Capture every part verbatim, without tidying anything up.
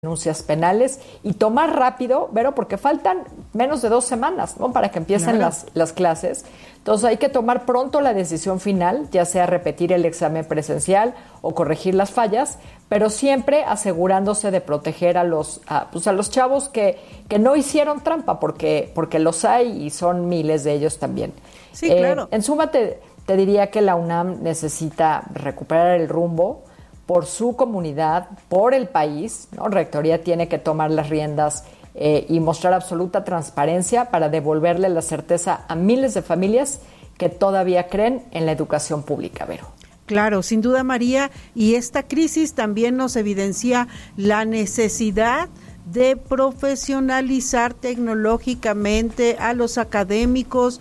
denuncias penales y tomar rápido, pero porque faltan menos de dos semanas, ¿no? Para que empiecen claro. las, las clases. Entonces hay que tomar pronto la decisión final, ya sea repetir el examen presencial o corregir las fallas, pero siempre asegurándose de proteger a los, a, pues a los chavos que, que no hicieron trampa, porque, porque los hay y son miles de ellos también. Sí, eh, claro. En suma, te, te diría que la UNAM necesita recuperar el rumbo por su comunidad, por el país, ¿no? Rectoría tiene que tomar las riendas eh, y mostrar absoluta transparencia para devolverle la certeza a miles de familias que todavía creen en la educación pública, Vero. Claro, sin duda, María, y esta crisis también nos evidencia la necesidad de profesionalizar tecnológicamente a los académicos,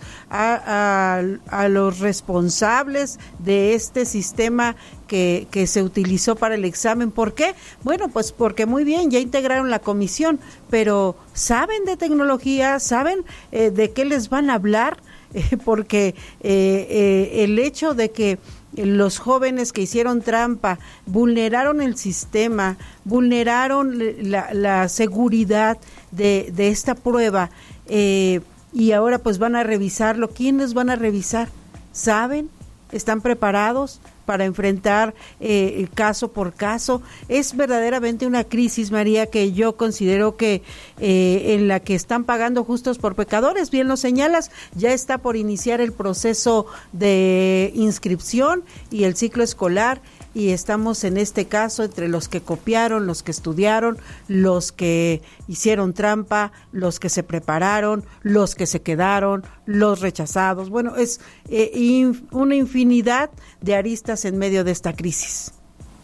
a, a, a los responsables de este sistema que, que se utilizó para el examen. ¿Por qué? Bueno, pues porque muy bien, ya integraron la comisión, pero ¿saben de tecnología? ¿Saben eh, de qué les van a hablar? Eh, porque eh, eh, el hecho de que los jóvenes que hicieron trampa vulneraron el sistema, vulneraron la, la seguridad de, de esta prueba eh, y ahora pues van a revisarlo. ¿Quiénes van a revisar? ¿Saben? ¿Están preparados para enfrentar eh, caso por caso? Es verdaderamente una crisis, María, que yo considero que eh, en la que están pagando justos por pecadores. Bien lo señalas, ya está por iniciar el proceso de inscripción y el ciclo escolar, y estamos en este caso entre los que copiaron, los que estudiaron, los que hicieron trampa, los que se prepararon, los que se quedaron, los rechazados. Bueno, es eh, inf- una infinidad de aristas en medio de esta crisis.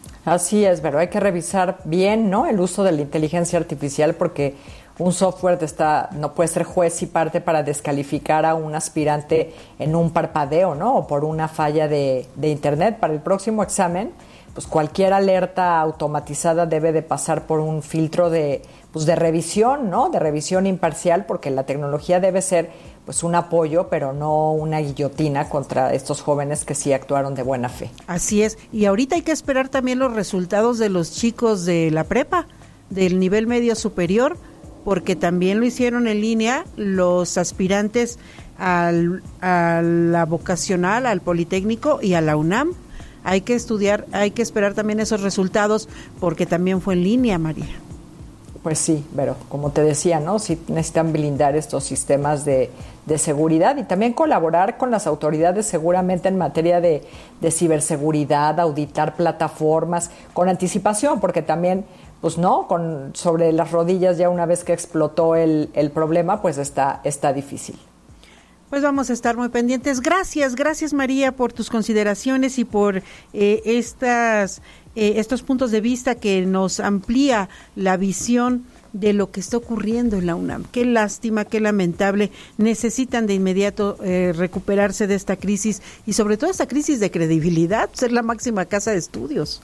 Así es, pero hay que revisar bien, ¿no?, el uso de la inteligencia artificial, porque un software está, no puede ser juez y parte para descalificar a un aspirante en un parpadeo, ¿no?, o por una falla de, de internet. Para el próximo examen, pues cualquier alerta automatizada debe de pasar por un filtro de, pues de revisión, ¿no?, de revisión imparcial, porque la tecnología debe ser pues un apoyo, pero no una guillotina contra estos jóvenes que sí actuaron de buena fe. Así es, y ahorita hay que esperar también los resultados de los chicos de la prepa, del nivel medio superior, porque también lo hicieron en línea los aspirantes al, a la vocacional, al Politécnico y a la UNAM. Hay que estudiar, hay que esperar también esos resultados, porque también fue en línea, María. Pues sí, pero como te decía, ¿no?, sí necesitan blindar estos sistemas de, de seguridad y también colaborar con las autoridades seguramente en materia de, de ciberseguridad, auditar plataformas con anticipación, porque también, pues no, con sobre las rodillas ya una vez que explotó el, el problema, pues está, está difícil. Pues vamos a estar muy pendientes. Gracias, gracias María por tus consideraciones y por eh, estas eh, estos puntos de vista que nos amplía la visión de lo que está ocurriendo en la UNAM. Qué lástima, qué lamentable. Necesitan de inmediato eh, recuperarse de esta crisis y sobre todo esta crisis de credibilidad, ser la máxima casa de estudios.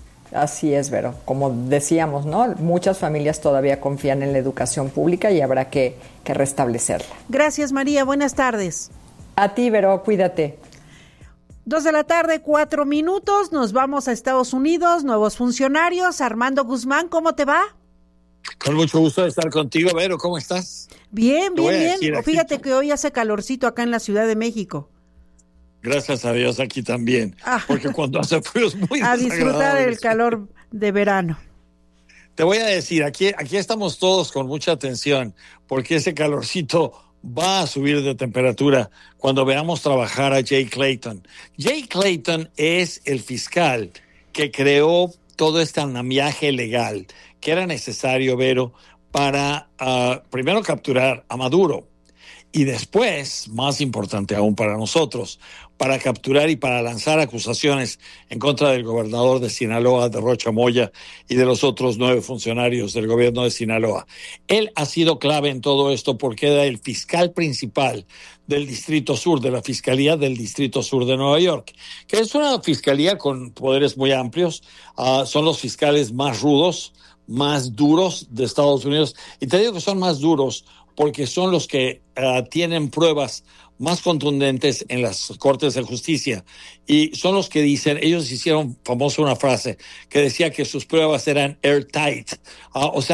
Así es, Vero. Como decíamos, ¿no?, muchas familias todavía confían en la educación pública y habrá que, que restablecerla. Gracias, María. Buenas tardes. A ti, Vero. Cuídate. Dos de la tarde, cuatro minutos. Nos vamos a Estados Unidos. Nuevos funcionarios. Armando Guzmán, ¿cómo te va? Con mucho gusto de estar contigo, Vero. ¿Cómo estás? Bien, bien, bien. Fíjate aquí. que hoy hace calorcito acá en la Ciudad de México. Gracias a Dios aquí también, porque cuando hace frío es muy a disfrutar el calor de verano. Te voy a decir, aquí, aquí estamos todos con mucha atención, porque ese calorcito va a subir de temperatura cuando veamos trabajar a Jay Clayton. Jay Clayton es el fiscal que creó todo este andamiaje legal que era necesario, Vero, para uh, primero capturar a Maduro y después, más importante aún para nosotros, para capturar y para lanzar acusaciones en contra del gobernador de Sinaloa, de Rocha Moya, y de los otros nueve funcionarios del gobierno de Sinaloa. Él ha sido clave en todo esto porque era el fiscal principal del Distrito Sur, de la Fiscalía del Distrito Sur de Nueva York, que es una fiscalía con poderes muy amplios. Uh, son los fiscales más rudos, más duros de Estados Unidos. Y te digo que son más duros porque son los que uh, tienen pruebas más contundentes en las Cortes de Justicia. Y son los que dicen, ellos hicieron famosa una frase que decía que sus pruebas eran airtight. Uh, o sea,